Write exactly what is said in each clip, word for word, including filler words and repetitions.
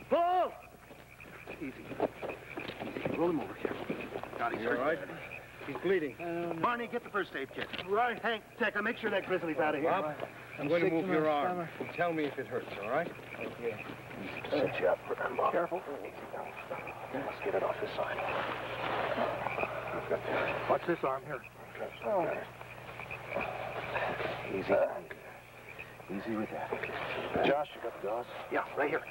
Pull! Easy. Easy. Roll him over here. Got him, sir. All right? He's bleeding. Uh, Barney, get the first aid kit. Right. Hank, Tekka, make sure that grizzly's out of here. Bob, I'm going to move your arm. And tell me if it hurts, all right? Okay. Set you up for that, Bob. Careful. Let's get it off this side. Watch this arm here. Oh. Easy. Uh, easy with that. Josh, you got the gauze? Yeah, right here.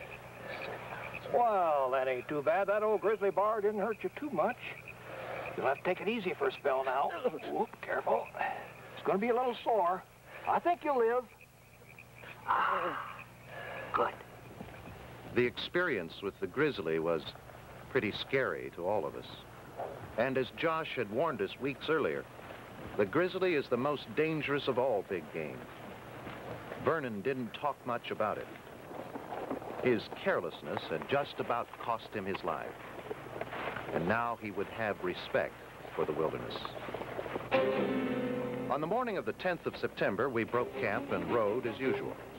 Well, that ain't too bad. That old grizzly bar didn't hurt you too much. You'll have to take it easy for a spell now. Whoop, careful. It's going to be a little sore. I think you'll live. Ah, good. The experience with the grizzly was pretty scary to all of us. And as Josh had warned us weeks earlier, the grizzly is the most dangerous of all big game. Vernon didn't talk much about it. His carelessness had just about cost him his life. And now he would have respect for the wilderness. On the morning of the tenth of September, we broke camp and rode as usual.